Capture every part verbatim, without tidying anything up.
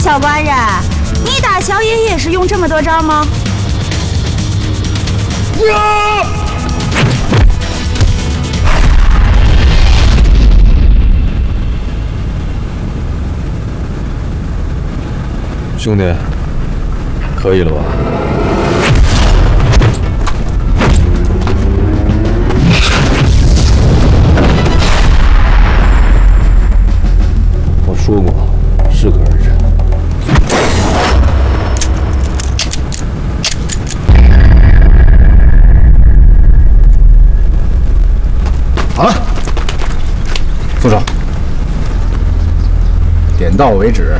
小官人，你打小野也是用这么多招吗？ 呀！ 兄弟，可以了吧？我说过，适可而止。 好了，住手！点到为止。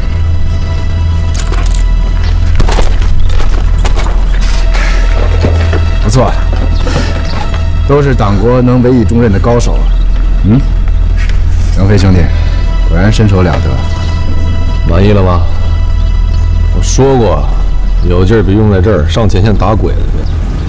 不错，都是党国能委以重任的高手啊。嗯，杨飞兄弟，果然身手了得。 满意了吗？我说过，有劲儿别用在这儿，上前线打鬼子去。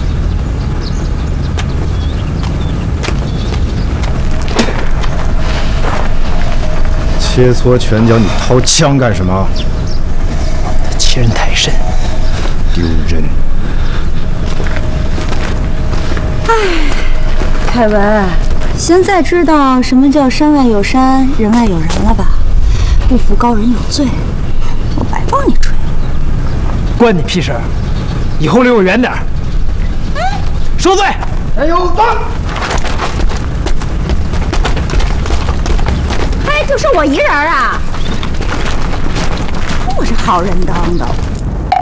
切磋拳脚，你掏枪干什么？欺人太甚，丢人！ 唉，凯文，现在知道什么叫山外有山，人外有人了吧？不服高人有罪，我白帮你吹了。 关你屁事！以后离我远点儿。嗯，收罪！ 加油，打！ 嘿，就剩我一人啊！我是好人当的。